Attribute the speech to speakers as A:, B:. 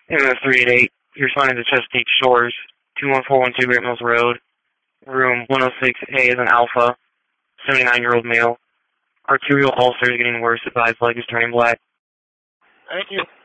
A: MS388, you're responding to Chesapeake Shores, 21412 Great Mills Road, room 106A is an alpha, 79-year-old male. Arterial ulcer is getting worse, his leg is turning black.
B: Thank you.